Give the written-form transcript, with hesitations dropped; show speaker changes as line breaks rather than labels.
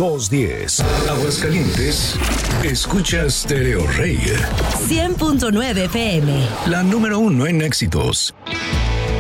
210. Aguascalientes, escucha Stereo Rey.
100.9 FM.
La número 1 en éxitos.